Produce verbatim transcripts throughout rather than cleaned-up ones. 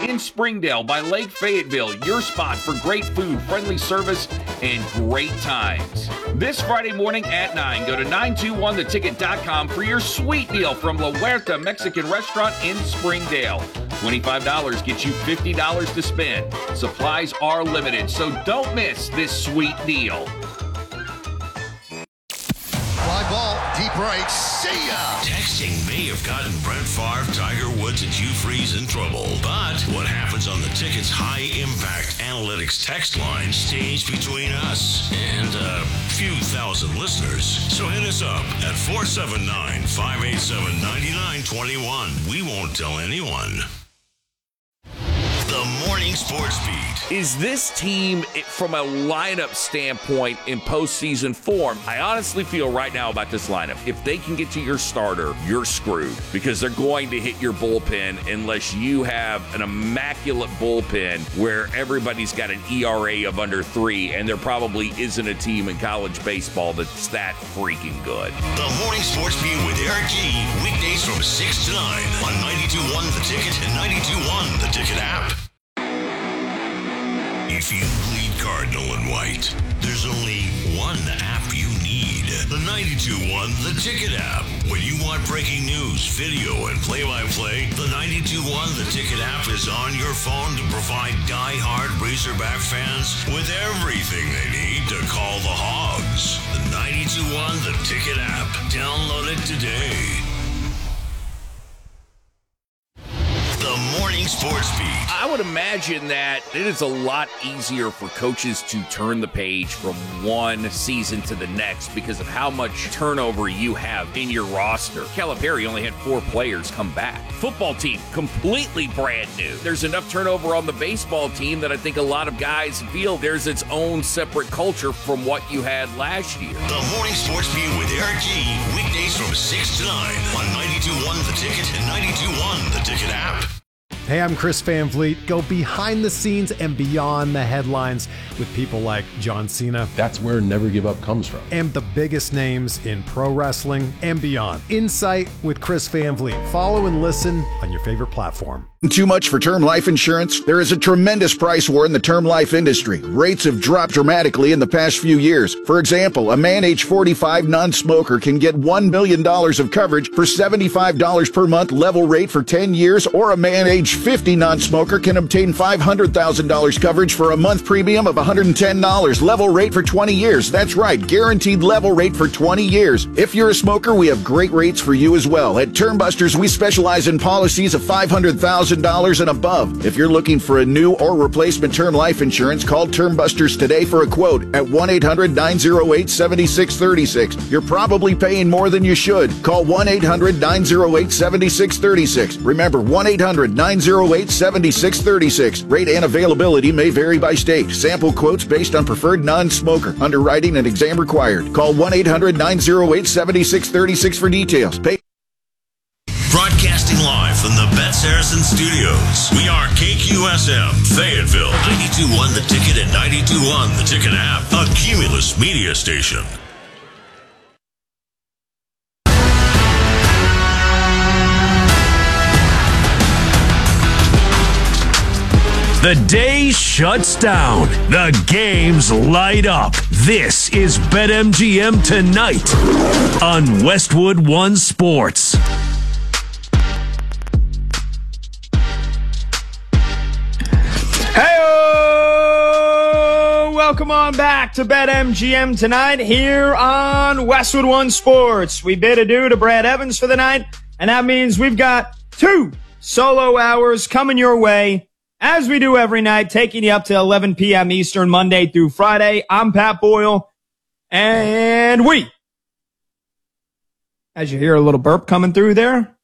in Springdale by Lake Fayetteville, your spot for great food, friendly service, and great times. This Friday morning at nine, go to nine two one the ticket dot com for your sweet deal from La Huerta Mexican Restaurant in Springdale. twenty-five dollars gets you fifty dollars to spend. Supplies are limited, so don't miss this sweet deal. Fly ball, deep right, see ya! Texting may have gotten Brett Favre, Tiger Woods, and Hugh Freeze in trouble. But what happens on the Ticket's high-impact analytics text line stays between us and a few thousand listeners. So hit us up at four seven nine, five eight seven, nine nine two one. We won't tell anyone. The Morning Sports Beat. Is this team, from a lineup standpoint, in postseason form? I honestly feel right now about this lineup. If they can get to your starter, you're screwed because they're going to hit your bullpen unless you have an immaculate bullpen where everybody's got an E R A of under three, and there probably isn't a team in college baseball that's that freaking good. The Morning Sports Beat with Eric G. Weekdays from six to nine on ninety-two point one The Ticket and ninety-two point one The Ticket app. If you bleed cardinal and white, there's only one app you need. The ninety-two point one The Ticket app. When you want breaking news, video, and play-by-play, the ninety-two point one The Ticket app is on your phone to provide die-hard Razorback fans with everything they need to call the Hogs. The ninety-two point one The Ticket app. Download it today. The Morning Sports Beat. I would imagine that it is a lot easier for coaches to turn the page from one season to the next because of how much turnover you have in your roster. Calipari only had four players come back. Football team, completely brand new. There's enough turnover on the baseball team that I think a lot of guys feel there's its own separate culture from what you had last year. The Morning Sports Beat with Eric G. Weekdays from six to nine on ninety-two point one The Ticket and ninety-two point one The Ticket app. Hey, I'm Chris Van Vliet. Go behind the scenes and beyond the headlines with people like John Cena. That's where Never Give Up comes from. And the biggest names in pro wrestling and beyond. Insight with Chris Van Vliet. Follow and listen on your favorite platform. Too much for term life insurance? There is a tremendous price war in the term life industry. Rates have dropped dramatically in the past few years. For example, a man age forty-five non-smoker can get one million dollars of coverage for seventy-five dollars per month level rate for ten years, or a man age fifty non-smoker can obtain five hundred thousand dollars coverage for a month premium of one hundred ten dollars level rate for twenty years. That's right, guaranteed level rate for twenty years. If you're a smoker, we have great rates for you as well. At Termbusters, we specialize in policies of five hundred thousand dollars and above. If you're looking for a new or replacement term life insurance, call Termbusters today for a quote at one eight hundred nine oh eight seven six three six. You're probably paying more than you should. Call one eight hundred nine oh eight seven six three six. Remember, one eight hundred nine oh eight seven six three six. Rate and availability may vary by state. Sample quotes based on preferred non-smoker. Underwriting and exam required. Call one eight hundred nine oh eight seven six three six for details. Pay Broadcasting live from the Bet Saracen Studios. We are K Q S M, Fayetteville, ninety-two point one The Ticket and ninety-two point one The Ticket app, a Cumulus media station. The day shuts down. The games light up. This is BetMGM Tonight on Westwood One Sports. Hey-o! Welcome on back to BetMGM Tonight here on Westwood One Sports. We bid adieu to Brad Evans for the night, and that means we've got two solo hours coming your way, as we do every night, taking you up to eleven p.m. Eastern, Monday through Friday. I'm Pat Boyle, and we, as you hear a little burp coming through there,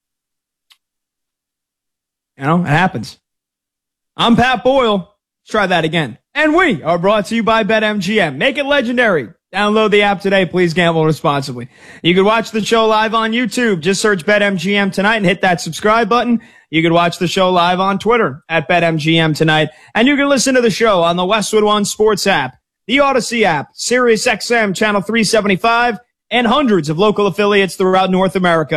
you know, it happens. I'm Pat Boyle. Let's try that again. And we are brought to you by BetMGM. Make it legendary. Download the app today. Please gamble responsibly. You can watch the show live on YouTube. Just search BetMGM Tonight and hit that subscribe button. You can watch the show live on Twitter at BetMGM Tonight. And you can listen to the show on the Westwood One Sports app, the Odyssey app, Sirius X M Channel three seventy-five, and hundreds of local affiliates throughout North America.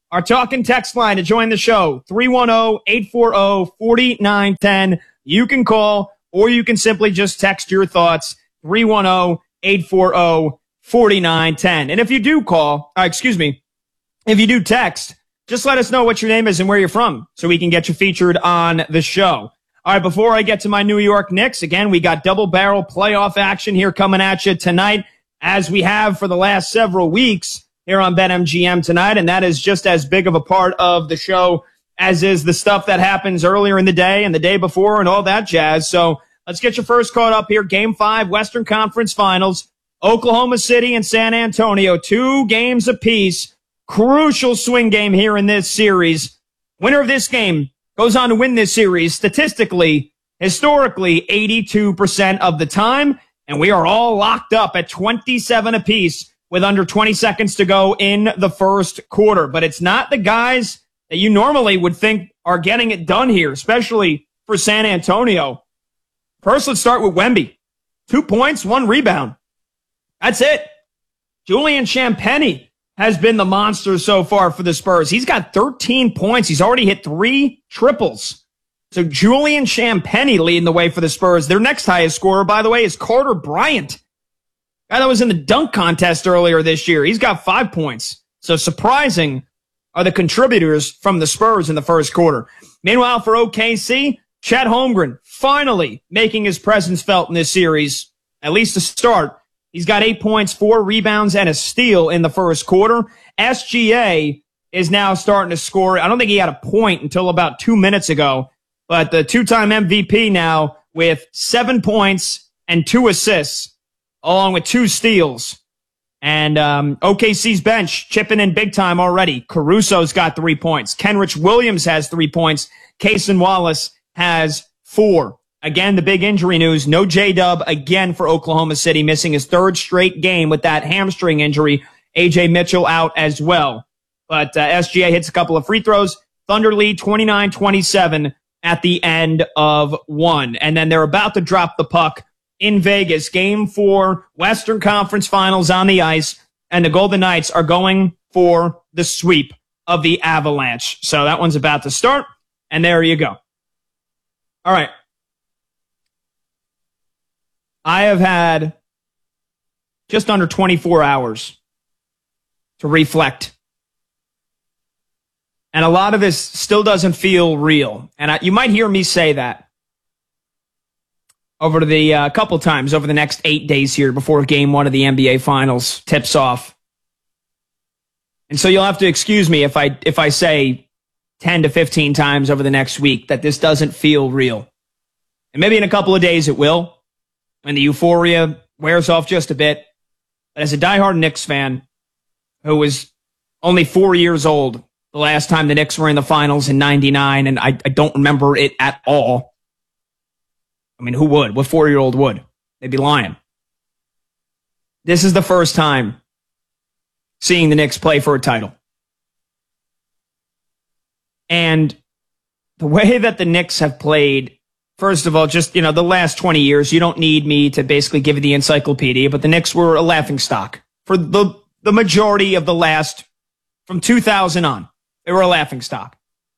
our talking text line to join the show, three one zero, eight four zero, four nine one zero. You can call, or you can simply just text your thoughts, three one zero, eight four zero, four nine one zero. And if you do call, uh, excuse me, if you do text, just let us know what your name is and where you're from so we can get you featured on the show. All right, before I get to my New York Knicks, again, we got double barrel playoff action here coming at you tonight, as we have for the last several weeks here on BetMGM tonight, and that is just as big of a part of the show as is the stuff that happens earlier in the day and the day before and all that jazz. So let's get you first caught up here. Game five, Western Conference Finals, Oklahoma City and San Antonio, two games apiece. Crucial swing game here in this series. Winner of this game goes on to win this series statistically, historically, eighty-two percent of the time. And we are all locked up at twenty-seven apiece with under twenty seconds to go in the first quarter. But it's not the guys that you normally would think are getting it done here, especially for San Antonio. First, let's start with Wemby. Two points, one rebound. That's it. Julian Champagnie has been the monster so far for the Spurs. He's got thirteen points. He's already hit three triples. So Julian Champagnie leading the way for the Spurs. Their next highest scorer, by the way, is Carter Bryant. Guy that was in the dunk contest earlier this year. He's got five points. So surprising are the contributors from the Spurs in the first quarter. Meanwhile, for O K C, Chet Holmgren finally making his presence felt in this series, at least to start. He's got eight points, four rebounds, and a steal in the first quarter. S G A is now starting to score. I don't think he had a point until about two minutes ago, but the two-time M V P now with seven points and two assists, along with two steals. And um, O K C's bench chipping in big time already. Caruso's got three points. Kenrich Williams has three points. Cason Wallace has four. Again, the big injury news, no J-Dub again for Oklahoma City, missing his third straight game with that hamstring injury. A J Mitchell out as well. But uh, S G A hits a couple of free throws. Thunder lead twenty-nine twenty-seven at the end of one. And then they're about to drop the puck in Vegas. Game four, Western Conference Finals on the ice. And the Golden Knights are going for the sweep of the Avalanche. So that one's about to start. And there you go. All right. I have had just under twenty-four hours to reflect. And a lot of this still doesn't feel real. And I, you might hear me say that over the uh, couple times over the next eight days here before game one of the N B A Finals tips off. And so you'll have to excuse me if I if I say ten to fifteen times over the next week that this doesn't feel real. And maybe in a couple of days it will, when the euphoria wears off just a bit. But as a diehard Knicks fan who was only four years old the last time the Knicks were in the finals in ninety-nine, and I, I don't remember it at all. I mean, who would? What four-year-old would? They'd be lying. This is the first time seeing the Knicks play for a title. And the way that the Knicks have played, first of all, just, you know, the last twenty years, you don't need me to basically give you the encyclopedia, but the Knicks were a laughingstock for the, the majority of the last, from two thousand on. They were a laughingstock.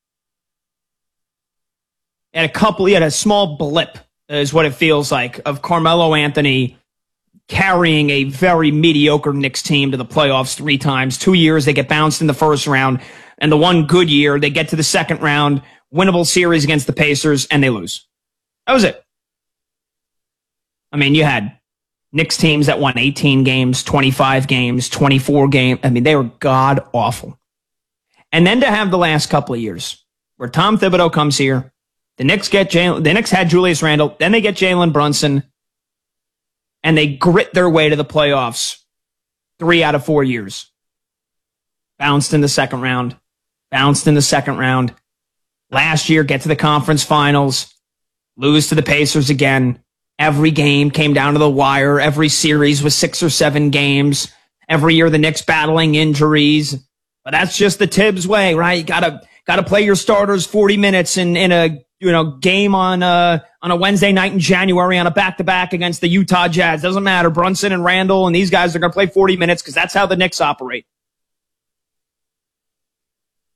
And a couple, he had a small blip, is what it feels like, of Carmelo Anthony carrying a very mediocre Knicks team to the playoffs three times. Two years, they get bounced in the first round. And the one good year, they get to the second round, winnable series against the Pacers, and they lose. That was it. I mean, you had Knicks teams that won eighteen games, twenty-five games, twenty-four games. I mean, they were god-awful. And then to have the last couple of years where Tom Thibodeau comes here, the Knicks get Jalen, the Knicks had Julius Randle, then they get Jalen Brunson, and they grit their way to the playoffs three out of four years. Bounced in the second round, bounced in the second round. Last year, get to the conference finals, lose to the Pacers again. Every game came down to the wire. Every series was six or seven games. Every year, the Knicks battling injuries. But that's just the Tibbs way, right? You gotta gotta play your starters forty minutes in in a you know game on a on a Wednesday night in January on a back to back against the Utah Jazz. Doesn't matter. Brunson and Randle and these guys are gonna play forty minutes because that's how the Knicks operate.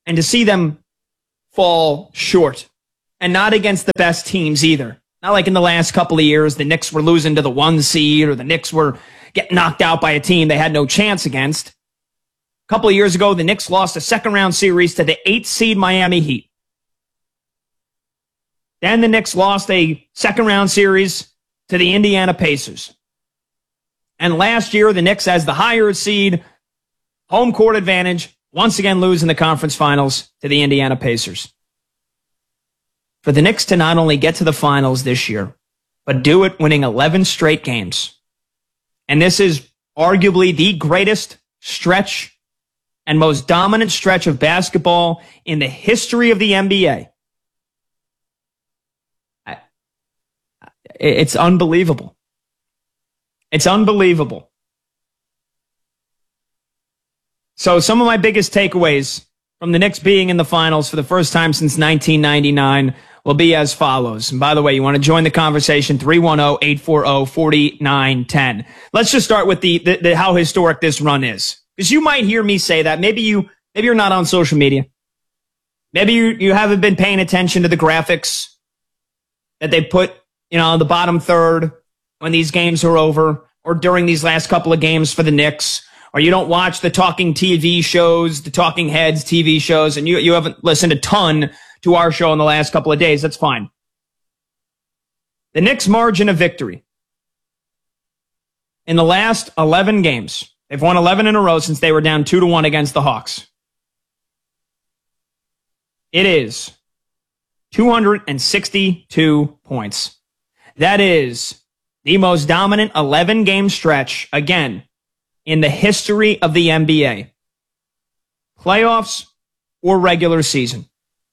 and to see them fall short, and not against the best teams either. Not like in the last couple of years, the Knicks were losing to the one seed, or the Knicks were getting knocked out by a team they had no chance against. A couple of years ago, the Knicks lost a second round series to the eighth seed Miami Heat. Then the Knicks lost a second round series to the Indiana Pacers. And last year, the Knicks, as the higher seed, home court advantage, once again lose in the conference finals to the Indiana Pacers. For the Knicks to not only get to the finals this year, but do it winning eleven straight games. And this is arguably the greatest stretch and most dominant stretch of basketball in the history of the N B A. It's unbelievable. It's unbelievable. So some of my biggest takeaways from the Knicks being in the finals for the first time since nineteen ninety-nine will be as follows. And by the way, you want to join the conversation, three one zero, eight four zero, four nine one zero. Let's just start with the, the, the how historic this run is. Because you might hear me say that. Maybe you maybe you're not on social media. Maybe you, you haven't been paying attention to the graphics that they put, you know, the bottom third when these games are over, or during these last couple of games for the Knicks, or you don't watch the talking T V shows, the talking heads T V shows, and you, you haven't listened a ton to our show in the last couple of days. That's fine. The Knicks' margin of victory in the last eleven games, they've won eleven in a row since they were down two to one against the Hawks. It is two hundred sixty-two points. That is the most dominant eleven-game stretch, again, in the history of the N B A. Playoffs or regular season.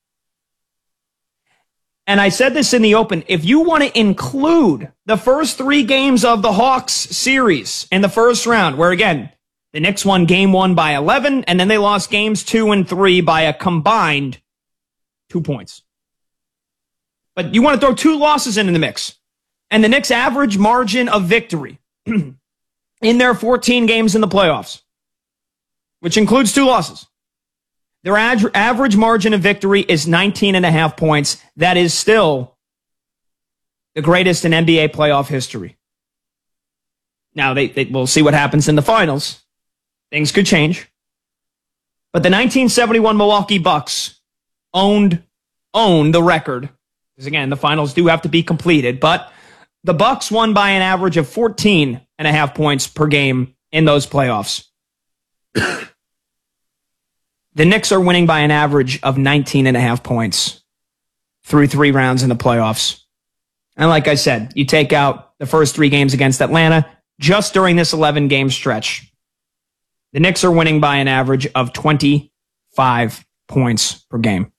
And I said this in the open, if you want to include the first three games of the Hawks series in the first round, where again, the Knicks won game one by eleven, and then they lost games two and three by a combined two points. But you want to throw two losses into the mix. And the Knicks' average margin of victory in their fourteen games in the playoffs, which includes two losses, their ad- average margin of victory is nineteen and a half points. That is still the greatest in N B A playoff history. Now, they, they, we'll see what happens in the finals. Things could change. But the nineteen seventy-one Milwaukee Bucks owned, owned the record. Because again, the finals do have to be completed, but the Bucks won by an average of fourteen and a half points per game in those playoffs. The Knicks are winning by an average of nineteen and a half points through three rounds in the playoffs. And like I said, you take out the first three games against Atlanta, just during this eleven-game stretch, the Knicks are winning by an average of twenty-five points per game.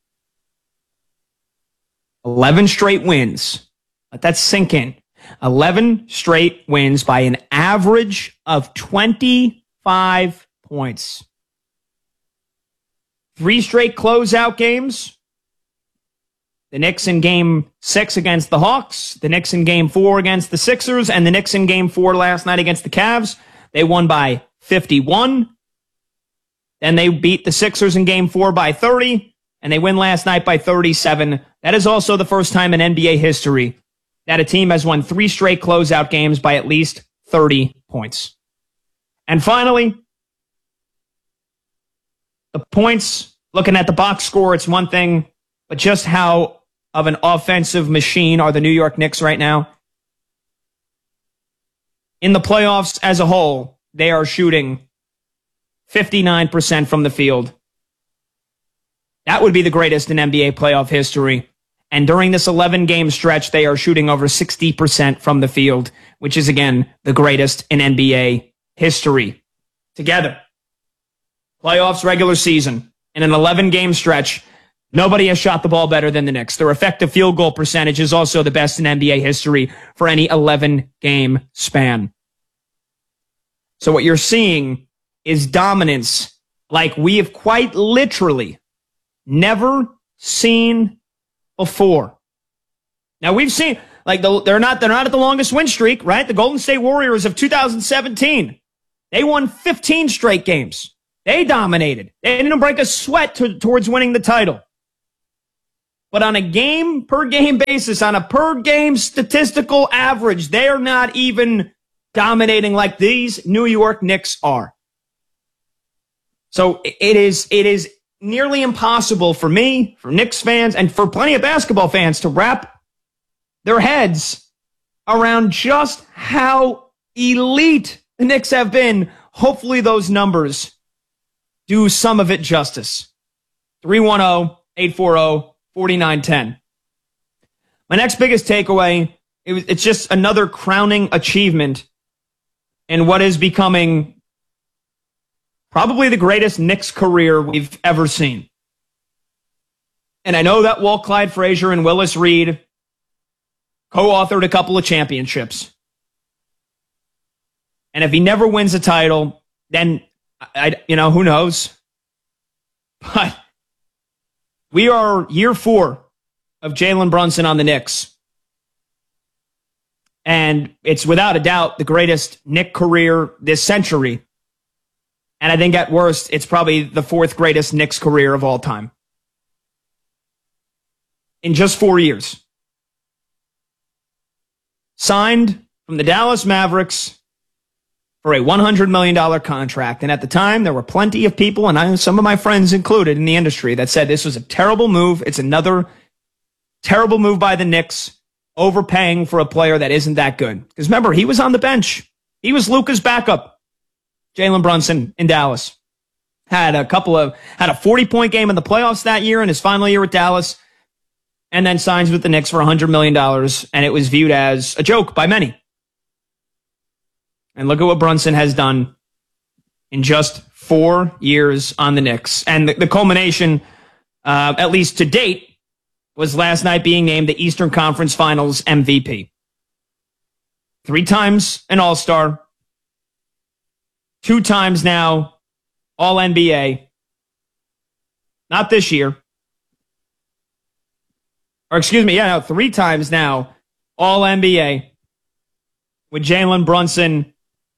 eleven straight wins. Let that sink in. eleven straight wins by an average of twenty-five points. Three straight closeout games. The Knicks in game six against the Hawks, the Knicks in game four against the Sixers, and the Knicks in game four last night against the Cavs. They won by fifty-one. Then they beat the Sixers in game four by thirty, and they win last night by thirty-seven. That is also the first time in N B A history that a team has won three straight closeout games by at least thirty points. And finally, the points, looking at the box score, it's one thing, but just how of an offensive machine are the New York Knicks right now? In the playoffs as a whole, they are shooting fifty-nine percent from the field. That would be the greatest in N B A playoff history. And during this eleven-game stretch, they are shooting over sixty percent from the field, which is, again, the greatest in N B A history. Together, playoffs, regular season, in an eleven-game stretch, nobody has shot the ball better than the Knicks. Their effective field goal percentage is also the best in N B A history for any eleven-game span. So what you're seeing is dominance like we have quite literally never seen before. Now we've seen, like, the, they're not they're not at the longest win streak, right? The Golden State Warriors of two thousand seventeen, they won fifteen straight games. They dominated. They didn't break a sweat to, towards winning the title. But on a game-per-game basis, on a per-game statistical average, they are not even dominating like these New York Knicks are. So it is, it is nearly impossible for me, for Knicks fans, and for plenty of basketball fans to wrap their heads around just how elite the Knicks have been. Hopefully those numbers do some of it justice. three one zero, eight four zero, four nine one zero. My next biggest takeaway, it was, it's just another crowning achievement in what is becoming probably the greatest Knicks career we've ever seen. And I know that Walt Clyde Frazier and Willis Reed co-authored a couple of championships. And if he never wins a title, then, I, you know, who knows? But we are year four of Jalen Brunson on the Knicks. And it's without a doubt the greatest Knick career this century. And I think at worst, it's probably the fourth greatest Knicks career of all time. In just four years. Signed from the Dallas Mavericks for a one hundred million dollars contract. And at the time, there were plenty of people, and I, some of my friends included in the industry, that said this was a terrible move. It's another terrible move by the Knicks, overpaying for a player that isn't that good. Because remember, he was on the bench. He was Luka's backup. Jalen Brunson in Dallas. Had a couple of, had a forty-point game in the playoffs that year in his final year with Dallas, and then signs with the Knicks for one hundred million dollars, and it was viewed as a joke by many. And look at what Brunson has done in just four years on the Knicks. And the, the culmination, uh, at least to date, was last night being named the Eastern Conference Finals M V P. Three times an All-Star. Two times now All N B A. Not this year. Or excuse me, yeah, no, three times now All N B A. With Jalen Brunson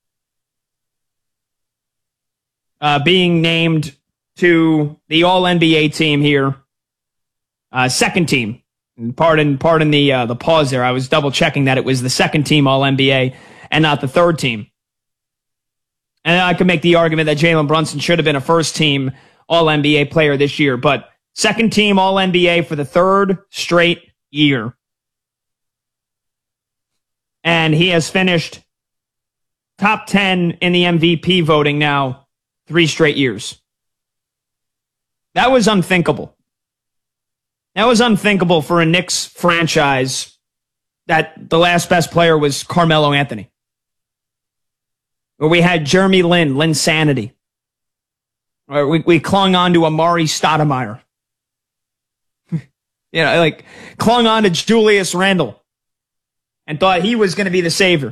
uh, being named to the All N B A team here. Uh, second team. Pardon, pardon the uh, the pause there. I was double checking that it was the second team All N B A and not the third team. And I could make the argument that Jalen Brunson should have been a first team All N B A player this year, but second team All N B A for the third straight year. And he has finished top ten in the M V P voting now three straight years. That was unthinkable. That was unthinkable for a Knicks franchise that the last best player was Carmelo Anthony. Where we had Jeremy Lin, Linsanity. Or we, we clung on to Amari Stoudemire. you know, like, clung on to Julius Randle. And thought he was going to be the savior.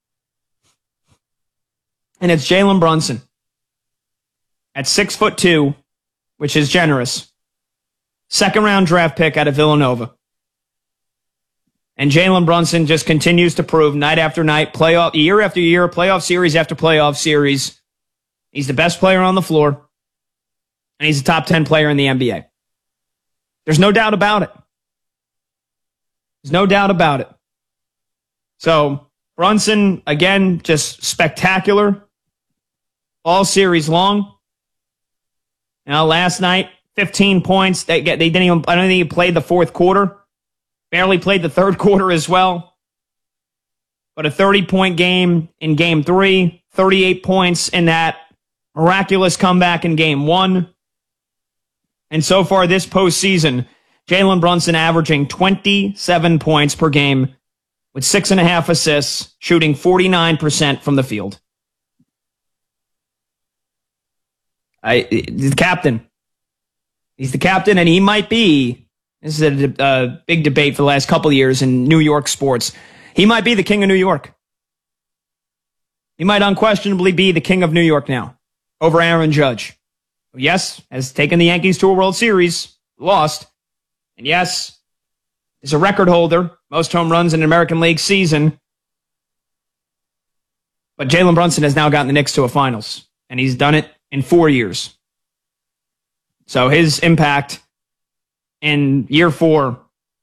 And it's Jalen Brunson. At six foot two, which is generous. Second round draft pick out of Villanova. And Jalen Brunson just continues to prove night after night, playoff, year after year, playoff series after playoff series. He's the best player on the floor. And he's a top ten player in the N B A. There's no doubt about it. There's no doubt about it. So, Brunson, again, just spectacular. All series long. Now, last night, fifteen points. They, they didn't even, I don't think he played the fourth quarter. Barely played the third quarter as well. But a thirty-point game in game three. thirty-eight points in that miraculous comeback in game one. And so far this postseason, Jalen Brunson averaging twenty-seven points per game with six and a half assists, shooting forty-nine percent from the field. I, the captain. He's the captain, and he might be, this is a, a big debate for the last couple of years in New York sports, he might be the king of New York. He might unquestionably be the king of New York now, over Aaron Judge. Yes, has taken the Yankees to a World Series, lost. And yes, is a record holder, most home runs in an American League season. But Jalen Brunson has now gotten the Knicks to a finals. And he's done it in four years. So his impact in year four,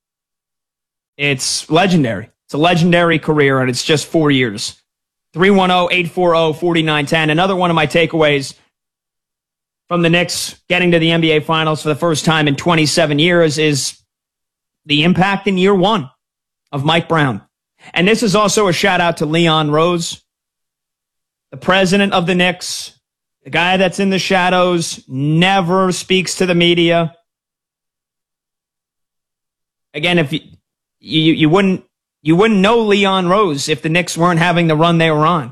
it's legendary. It's a legendary career, and it's just four years. three one zero, eight four zero, four nine one zero. Another one of my takeaways from the Knicks getting to the N B A Finals for the first time in twenty-seven years is the impact in year one of Mike Brown. And this is also a shout out to Leon Rose, the president of the Knicks, the guy that's in the shadows, never speaks to the media. Again, if you, you, you wouldn't, you wouldn't know Leon Rose if the Knicks weren't having the run they were on.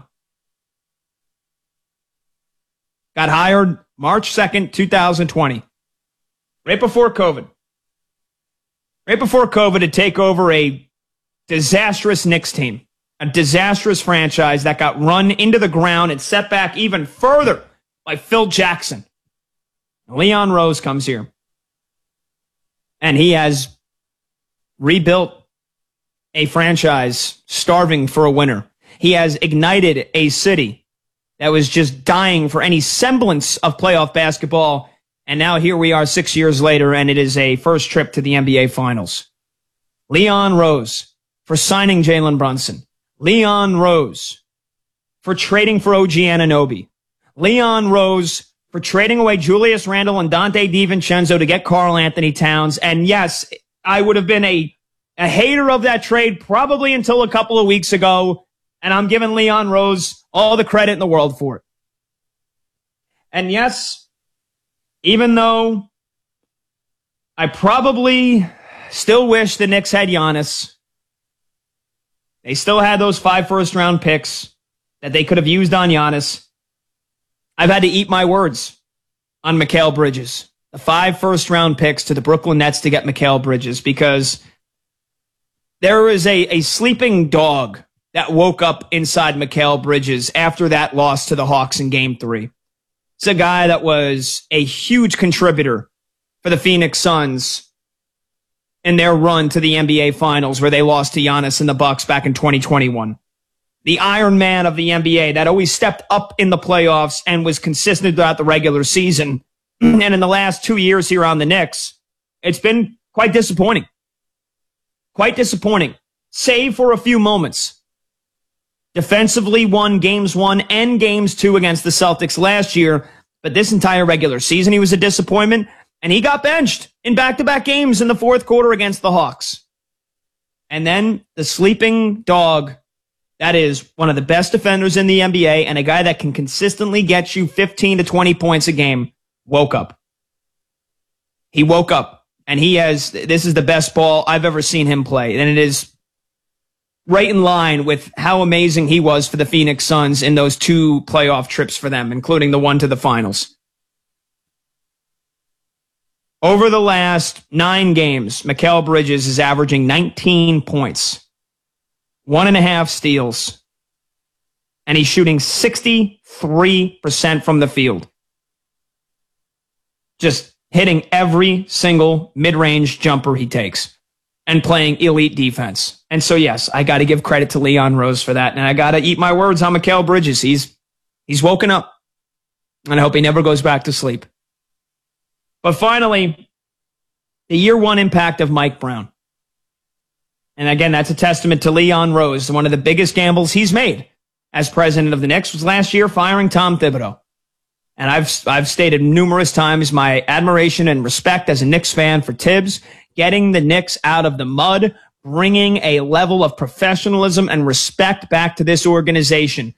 Got hired March second, twenty twenty, right before COVID. Right before COVID to take over a disastrous Knicks team, a disastrous franchise that got run into the ground and set back even further by Phil Jackson. Leon Rose comes here, and he has rebuilt a franchise starving for a winner. He has ignited a city that was just dying for any semblance of playoff basketball. And now here we are six years later, and it is a first trip to the N B A Finals. Leon Rose for signing Jalen Brunson. Leon Rose for trading for O G Anunoby. Leon Rose for trading away Julius Randle and Dante DiVincenzo to get Karl Anthony Towns. And yes, I would have been a, a hater of that trade probably until a couple of weeks ago. And I'm giving Leon Rose all the credit in the world for it. And yes, even though I probably still wish the Knicks had Giannis, they still had those five first-round picks that they could have used on Giannis. I've had to eat my words on Mikal Bridges. The five first-round picks to the Brooklyn Nets to get Mikal Bridges, because there is a, a sleeping dog that woke up inside Mikal Bridges after that loss to the Hawks in Game three. It's a guy that was a huge contributor for the Phoenix Suns in their run to the N B A Finals, where they lost to Giannis and the Bucks back in twenty twenty-one. The Iron Man of the N B A that always stepped up in the playoffs and was consistent throughout the regular season. And in the last two years here on the Knicks, it's been quite disappointing. Quite disappointing, save for a few moments. Defensively won games one and games two against the Celtics last year, but this entire regular season he was a disappointment, and he got benched in back-to-back games in the fourth quarter against the Hawks. And then the sleeping dog, that is one of the best defenders in the N B A and a guy that can consistently get you fifteen to twenty points a game, woke up. He woke up, and he has, this is the best ball I've ever seen him play, and it is right in line with how amazing he was for the Phoenix Suns in those two playoff trips for them, including the one to the finals. Over the last nine games, Mikal Bridges is averaging nineteen points, one and a half steals, and he's shooting sixty-three percent from the field. Just hitting every single mid-range jumper he takes and playing elite defense. And so, yes, I got to give credit to Leon Rose for that, and I got to eat my words on Mikal Bridges. He's he's woken up, and I hope he never goes back to sleep. But finally, the year one impact of Mike Brown. And again, that's a testament to Leon Rose. One of the biggest gambles he's made as president of the Knicks was last year firing Tom Thibodeau. And I've I've stated numerous times my admiration and respect as a Knicks fan for Tibbs, getting the Knicks out of the mud, bringing a level of professionalism and respect back to this organization.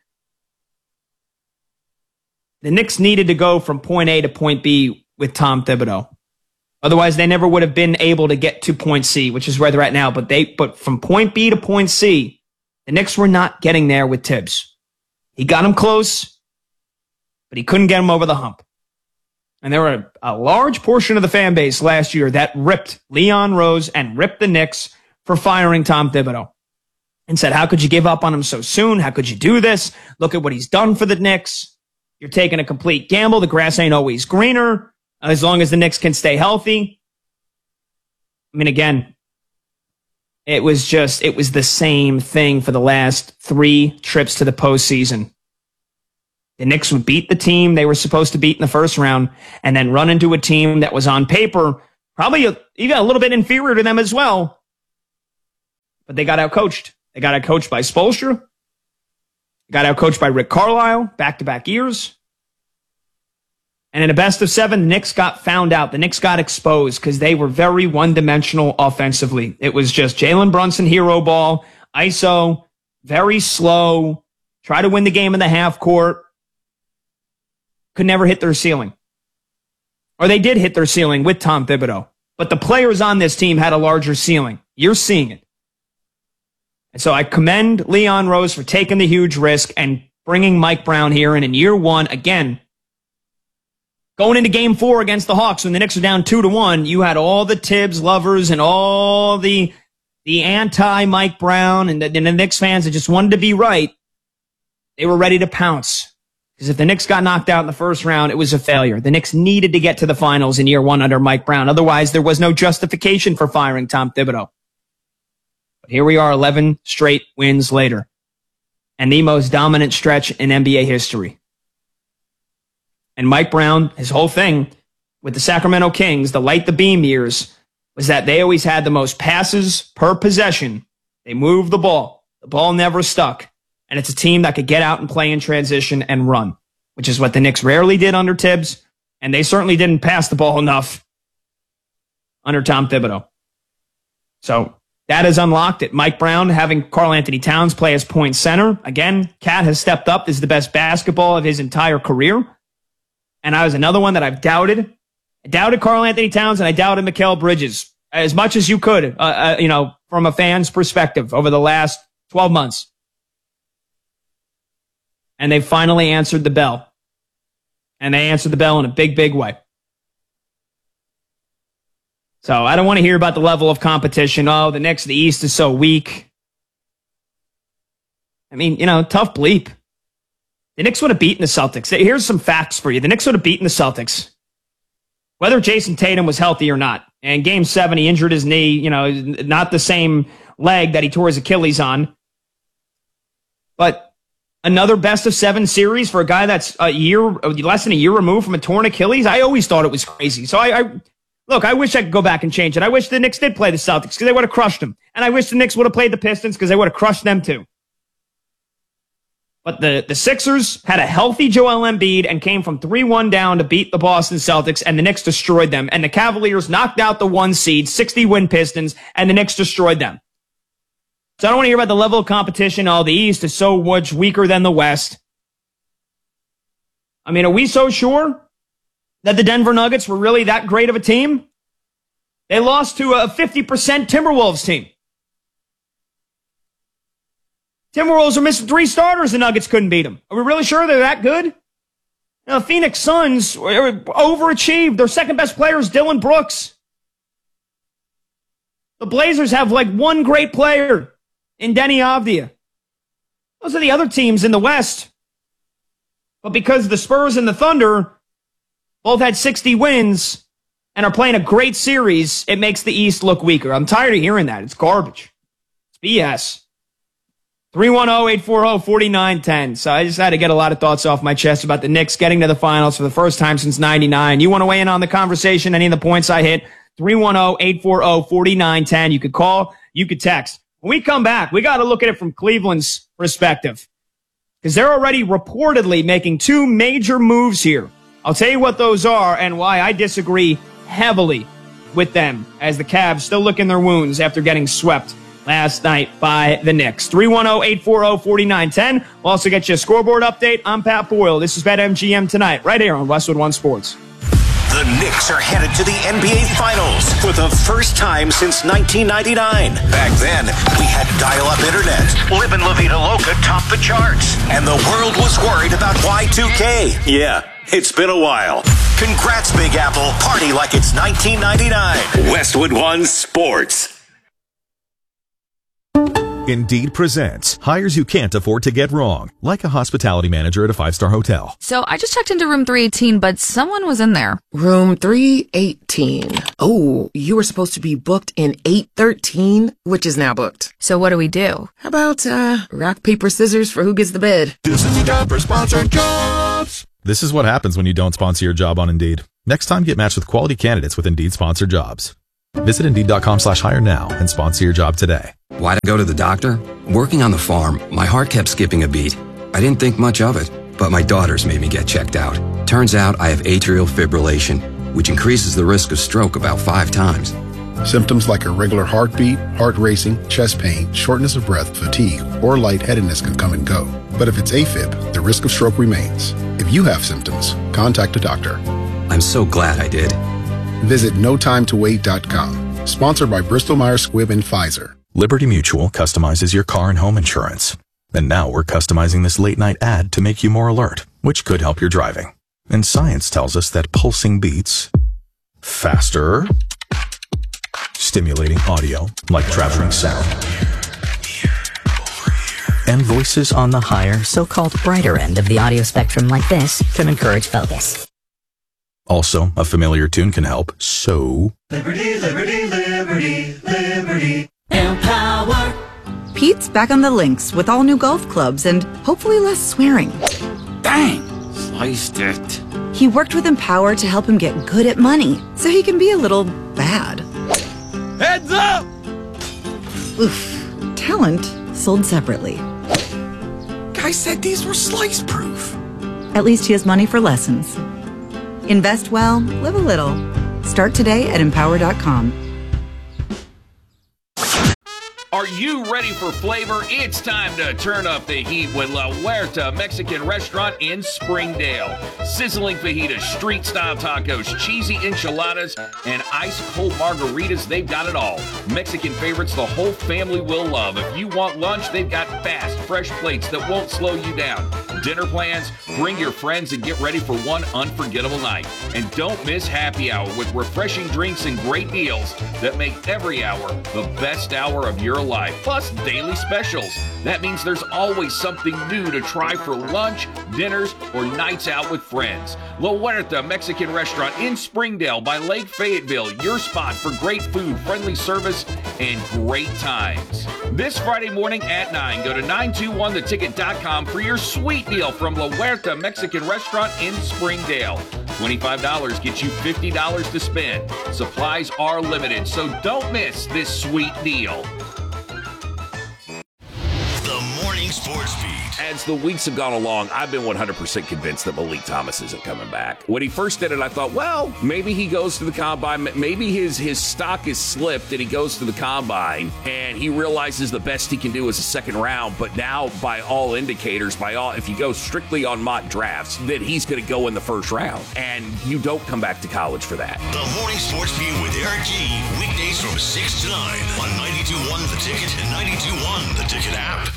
The Knicks needed to go from point A to point B with Tom Thibodeau. Otherwise, they never would have been able to get to point C, which is where they're at now. But they, but from point B to point C, the Knicks were not getting there with Tibbs. He got them close, but he couldn't get them over the hump. And there were a, a large portion of the fan base last year that ripped Leon Rose and ripped the Knicks for firing Tom Thibodeau and said, how could you give up on him so soon? How could you do this? Look at what he's done for the Knicks. You're taking a complete gamble. The grass ain't always greener as long as the Knicks can stay healthy. I mean, again, it was just, it was the same thing for the last three trips to the postseason. The Knicks would beat the team they were supposed to beat in the first round and then run into a team that was on paper probably a, even a little bit inferior to them as well. But they got outcoached. They got outcoached by Spoelstra. Got outcoached by Rick Carlisle, back-to-back years. And in a best of seven, the Knicks got found out. The Knicks got exposed because they were very one-dimensional offensively. It was just Jalen Brunson hero ball, I S O, very slow, try to win the game in the half court. Could never hit their ceiling. Or they did hit their ceiling with Tom Thibodeau. But the players on this team had a larger ceiling. You're seeing it. And so I commend Leon Rose for taking the huge risk and bringing Mike Brown here. And in year one, again, going into game four against the Hawks when the Knicks are down two to one, you had all the Tibbs lovers and all the the anti-Mike Brown and the, and the Knicks fans that just wanted to be right. They were ready to pounce. Because if the Knicks got knocked out in the first round, it was a failure. The Knicks needed to get to the finals in year one under Mike Brown. Otherwise, there was no justification for firing Tom Thibodeau. But here we are, eleven straight wins later. And the most dominant stretch in N B A history. And Mike Brown, his whole thing with the Sacramento Kings, the light the beam years, was that they always had the most passes per possession. They moved the ball. The ball never stuck. And it's a team that could get out and play in transition and run, which is what the Knicks rarely did under Tibbs. And they certainly didn't pass the ball enough under Tom Thibodeau. So that has unlocked it. Mike Brown having Karl Anthony Towns play as point center. Again, Cat has stepped up. This is the best basketball of his entire career. And I was another one that I've doubted. I doubted Karl Anthony Towns and I doubted Mikal Bridges as much as you could, uh, uh, you know, from a fan's perspective over the last twelve months. And they finally answered the bell. And they answered the bell in a big, big way. So I don't want to hear about the level of competition. Oh, the Knicks, the East is so weak. I mean, you know, tough bleep. The Knicks would have beaten the Celtics. Here's some facts for you. The Knicks would have beaten the Celtics. Whether Jason Tatum was healthy or not. And game seven, he injured his knee, you know, not the same leg that he tore his Achilles on. But another best of seven series for a guy that's a year, less than a year removed from a torn Achilles. I always thought it was crazy. So I, I look, I wish I could go back and change it. I wish the Knicks did play the Celtics because they would have crushed them. And I wish the Knicks would have played the Pistons because they would have crushed them too. But the, the Sixers had a healthy Joel Embiid and came from three one down to beat the Boston Celtics, and the Knicks destroyed them. And the Cavaliers knocked out the one seed, sixty-win Pistons, and the Knicks destroyed them. So I don't want to hear about the level of competition. Oh, the East is so much weaker than the West. I mean, are we so sure that the Denver Nuggets were really that great of a team? They lost to a fifty percent Timberwolves team. Timberwolves are missing three starters. The Nuggets couldn't beat them. Are we really sure they're that good? Now, the Phoenix Suns overachieved. Their second best player is Dylan Brooks. The Blazers have like one great player in Denny Avdia. Those are the other teams in the West. But because the Spurs and the Thunder both had sixty wins and are playing a great series, it makes the East look weaker. I'm tired of hearing that. It's garbage. It's B S. three one zero, eight four zero, four nine one zero. So I just had to get a lot of thoughts off my chest about the Knicks getting to the finals for the first time since ninety-nine. You want to weigh in on the conversation, any of the points I hit? three one zero, eight four zero, four nine one zero. You could call, you could text. When we come back, we got to look at it from Cleveland's perspective because they're already reportedly making two major moves here. I'll tell you what those are and why I disagree heavily with them as the Cavs still licking their wounds after getting swept last night by the Knicks. three one zero, eight four zero, four nine one zero. We'll also get you a scoreboard update. I'm Pat Boyle. This is BetMGM Tonight, right here on Westwood One Sports. The Knicks are headed to the N B A Finals for the first time since nineteen ninety-nine. Back then, we had dial-up internet. Live in La Vida Loca topped the charts. And the world was worried about Y two K. Yeah, it's been a while. Congrats, Big Apple. Party like it's nineteen ninety-nine. Westwood One Sports. Indeed presents hires you can't afford to get wrong, like a hospitality manager at a five-star hotel. So I just checked into room three eighteen, but someone was in there. Room three eighteen. Oh, you were supposed to be booked in eight thirteen, which is now booked. So what do we do? How about, uh, rock, paper, scissors for who gets the bed? This is the Dapper sponsor, John. This is what happens when you don't sponsor your job on Indeed. Next time, get matched with quality candidates with Indeed sponsored jobs. Visit Indeed.com slash hire now and sponsor your job today. Why'd I go to the doctor? Working on the farm, my heart kept skipping a beat. I didn't think much of it, but my daughters made me get checked out. Turns out I have atrial fibrillation, which increases the risk of stroke about five times. Symptoms like irregular heartbeat, heart racing, chest pain, shortness of breath, fatigue, or lightheadedness can come and go. But if it's AFib, the risk of stroke remains. If you have symptoms, contact a doctor. I'm so glad I did. Visit no time to wait dot com. Sponsored by Bristol Myers Squibb and Pfizer. Liberty Mutual customizes your car and home insurance. And now we're customizing this late-night ad to make you more alert, which could help your driving. And science tells us that pulsing beats faster, stimulating audio like traveling sound, and voices on the higher, so-called brighter end of the audio spectrum like this can encourage focus. Also, a familiar tune can help, so... Liberty, liberty, liberty, liberty. Empower. Pete's back on the links with all new golf clubs and hopefully less swearing. Dang! Sliced it. He worked with Empower to help him get good at money, so he can be a little bad. Heads up! Oof. Talent sold separately. Guy said these were slice-proof. At least he has money for lessons. Invest well, live a little. Start today at empower dot com. Are you ready for flavor? It's time to turn up the heat with La Huerta Mexican Restaurant in Springdale. Sizzling fajitas, street-style tacos, cheesy enchiladas, and ice-cold margaritas, they've got it all. Mexican favorites the whole family will love. If you want lunch, they've got fast, fresh plates that won't slow you down. Dinner plans? Bring your friends and get ready for one unforgettable night. And don't miss happy hour with refreshing drinks and great deals that make every hour the best hour of your life. Plus daily specials. That means there's always something new to try for lunch, dinners, or nights out with friends. La Huerta Mexican Restaurant in Springdale by Lake Fayetteville. Your spot for great food, friendly service, and great times. This Friday morning at nine, go to nine two one the ticket dot com for your sweet deal from La Huerta Mexican Restaurant in Springdale. twenty-five dollars gets you fifty dollars to spend. Supplies are limited, so don't miss this sweet deal. The Morning Sports Beat. As the weeks have gone along, I've been one hundred percent convinced that Malik Thomas isn't coming back. When he first did it, I thought, well, maybe he goes to the combine. Maybe his, his stock is slipped and he goes to the combine and he realizes the best he can do is a second round. But now, by all indicators, by all, if you go strictly on mock drafts, that he's going to go in the first round. And you don't come back to college for that. The Morning Sports Beat with Eric G. Weekdays from six to nine on ninety-two point one The Ticket and ninety-two point one The Ticket app.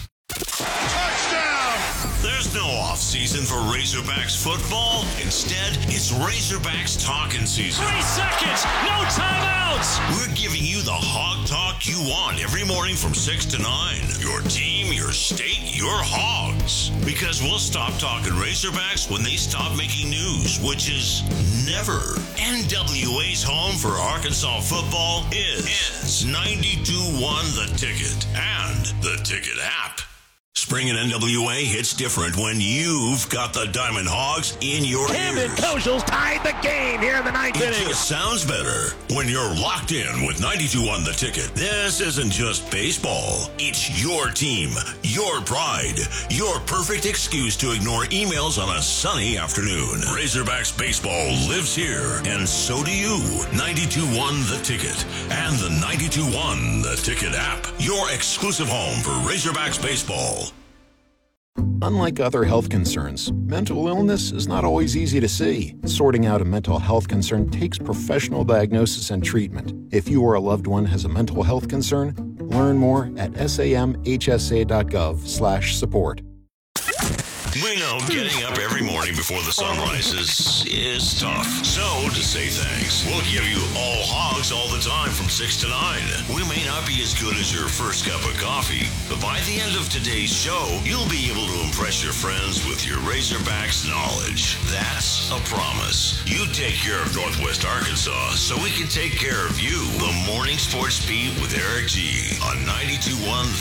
There's no off-season for Razorbacks football. Instead, it's Razorbacks talking season. Three seconds, no timeouts. We're giving you the hog talk you want every morning from six to nine. Your team, your state, your hogs. Because we'll stop talking Razorbacks when they stop making news, which is never. N W A's home for Arkansas football is, is ninety-two point one The Ticket and The Ticket app. Spring in N W A hits different when you've got the Diamond Hogs in your Camden ears. Koshals tied the game here in the ninth It inning. just sounds better when you're locked in with ninety-two point one The Ticket. This isn't just baseball. It's your team, your pride, your perfect excuse to ignore emails on a sunny afternoon. Razorbacks baseball lives here, and so do you. ninety-two point one The Ticket and the ninety-two point one The Ticket app. Your exclusive home for Razorbacks baseball. Unlike other health concerns, mental illness is not always easy to see. Sorting out a mental health concern takes professional diagnosis and treatment. If you or a loved one has a mental health concern, learn more at samhsa.gov slash support. We know getting up every morning before the sun rises is tough. So, to say thanks, we'll give you all hogs all the time from six to nine. We may not be as good as your first cup of coffee, but by the end of today's show, you'll be able to impress your friends with your Razorbacks knowledge. That's a promise. You take care of Northwest Arkansas so we can take care of you. The Morning Sports Beat with Eric G on ninety-two point one